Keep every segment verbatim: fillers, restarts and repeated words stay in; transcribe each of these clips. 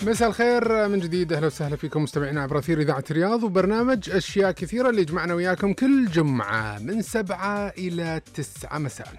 مساء الخير من جديد، أهلا وسهلا فيكم مستمعينا عبر أثير إذاعة الرياض وبرنامج أشياء كثيرة اللي يجمعنا وياكم كل جمعة من سبعة إلى تسعة مساء.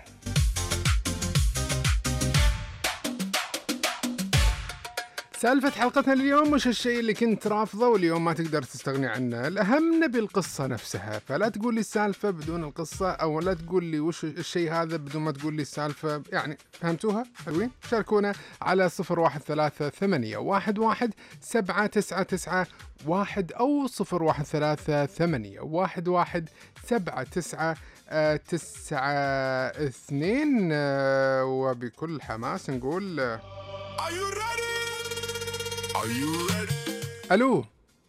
سالفة حلقتنا اليوم وش الشيء اللي كنت رافضه واليوم ما تقدر تستغني عنه. الأهم نبي القصة نفسها، فلا تقول لي السالفة بدون القصة، أو لا تقول لي وش الشيء هذا بدون ما تقول لي السالفة. يعني فهمتوها؟ حلوين؟ شاركونا على صفر واحد ثلاثة ثمانية واحد واحد سبعة تسعة تسعة واحد أو صفر واحد ثلاثة ثمانية واحد واحد سبعة تسعة تسعة اثنين. وبكل حماس نقول Are you ready? Are you ready? ألو.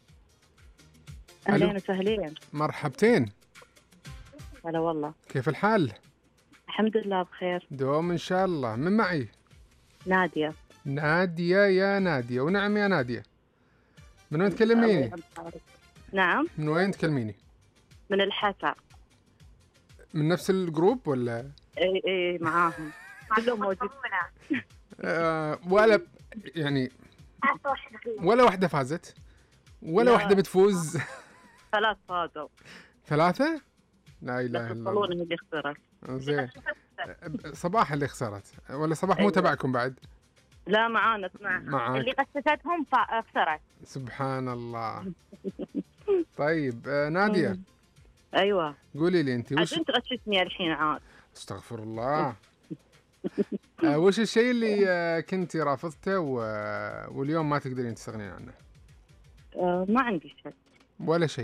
أهلين وسهلين. مرحبتين. هلا والله. كيف الحال؟ الحمد لله بخير. دوم إن شاء الله. من معي؟ نادية. نادية يا نادية، ونعم يا نادية. من وين تكلميني؟ نعم. من وين تكلميني؟ من الحسا. من نفس الجروب ولا؟ اي اي معاهم. كلهم موجودين. آه ولا يعني ولا واحدة فازت ولا واحدة بتفوز. ثلاث فازوا. ثلاثة؟ لا إله إلا الله. الصالون اللي خسرت. زين. صباح اللي خسرت ولا صباح مو تبعكم بعد؟ لا معانا معاك. اللي قسستهم خسرت. سبحان الله. طيب آه نادية. أيوة. قولي لي أنت وش؟ أنت غششتني الحين عاد. استغفر الله. آه وش الشيء اللي آه كنتي رافضته و... واليوم ما تقدرين تستغنين عنه؟ آه ما عندي شيء. ولا شيء.